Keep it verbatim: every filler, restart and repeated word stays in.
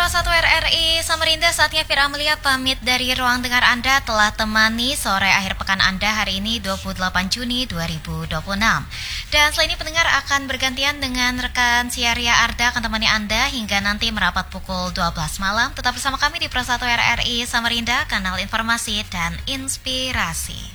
Pro satu R R I Samarinda, saatnya Fira Amelia pamit dari ruang dengar Anda, telah temani sore akhir pekan Anda hari ini dua puluh delapan Juni dua ribu dua puluh enam. Dan selain ini pendengar akan bergantian dengan rekan Siaria Arda akan temani Anda hingga nanti merapat pukul dua belas malam. Tetap bersama kami di Pro satu R R I Samarinda, kanal informasi dan inspirasi.